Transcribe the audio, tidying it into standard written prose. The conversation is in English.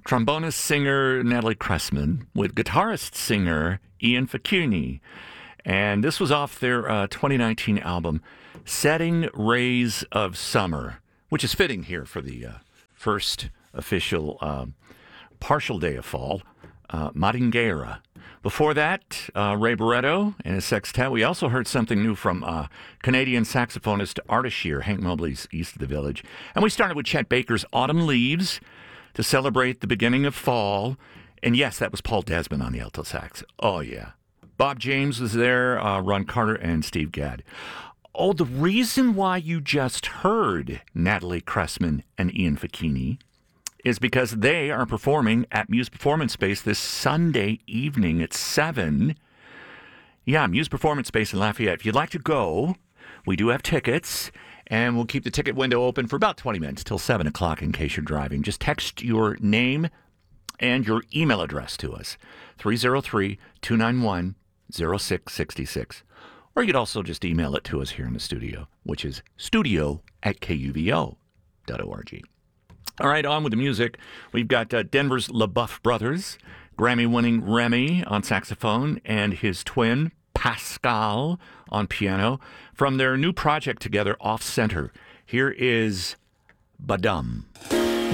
trombonist singer Natalie Cressman with guitarist singer Ian Ficuni. And this was off their 2019 album, Setting Rays of Summer, which is fitting here for the first official partial day of fall, Maringueira. Before that, Ray Barretto and his sextet. We also heard something new from Canadian saxophonist Ardashir, Hank Mobley's East of the Village. And we started with Chet Baker's Autumn Leaves to celebrate the beginning of fall. And yes, that was Paul Desmond on the alto sax. Oh, yeah. Bob James was there, Ron Carter, and Steve Gadd. Oh, the reason why you just heard Natalie Cressman and Ian Ficuni is because they are performing at Muse Performance Space this Sunday evening at 7. Yeah, Muse Performance Space in Lafayette. If you'd like to go, we do have tickets, and we'll keep the ticket window open for about 20 minutes till 7 o'clock in case you're driving. Just text your name and your email address to us, 303-291-0666. Or you could also just email it to us here in the studio, which is studio@kuvo.org. All right, on with the music. We've got Denver's LaBeouf brothers, Grammy-winning Remy on saxophone, and his twin, Pascal, on piano, from their new project together, Off Center. Here is Badum.